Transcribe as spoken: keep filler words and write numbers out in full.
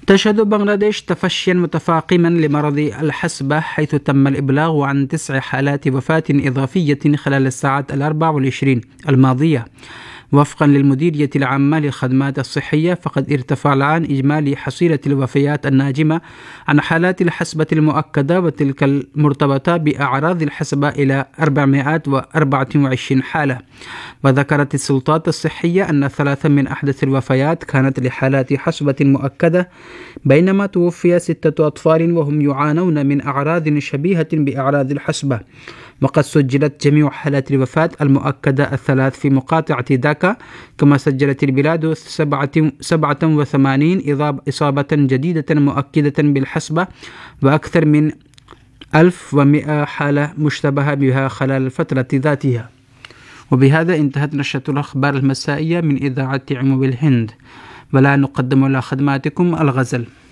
تشهد بنغلاديش تفشيا متفاقما لمرض الحصبة، حيث تم الإبلاغ عن تسع حالات وفاة إضافية خلال الساعات الأربع والعشرين الماضية. وفقا للمديرية العامة للخدمات الصحية، فقد ارتفع الآن إجمالي حصيلة الوفيات الناجمة عن حالات الحصبة المؤكدة وتلك المرتبطة بأعراض الحصبة إلى أربعمائة وأربعة وعشرين حالة. وذكرت السلطات الصحية أن ثلاثة من أحدث الوفيات كانت لحالات حصبة مؤكدة، بينما توفي ستة أطفال وهم يعانون من أعراض شبيهة بأعراض الحصبة. وقد سجلت جميع حالات الوفاة المؤكدة الثلاث في مقاطعة داكا، كما سجلت البلاد سبعة وثمانين إصابة جديدة مؤكدة بالحصبة، وأكثر من ألف ومئة حالة مشتبهة بها خلال الفترة ذاتها. وبهذا انتهت نشرة الأخبار المسائية من إذاعة عمو الهند، ولا نقدم إلى خدماتكم الغزل.